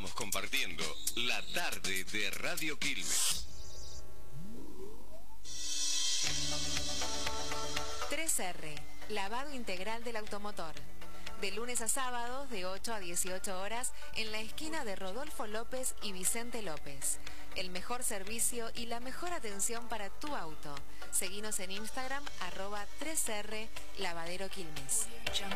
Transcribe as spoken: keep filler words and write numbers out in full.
Estamos compartiendo la tarde de Radio Quilmes. tres erre, lavado integral del automotor. De lunes a sábados, de ocho a dieciocho horas, en la esquina de Rodolfo López y Vicente López. El mejor servicio y la mejor atención para tu auto. Seguinos en Instagram, arroba tres erre Lavadero Quilmes.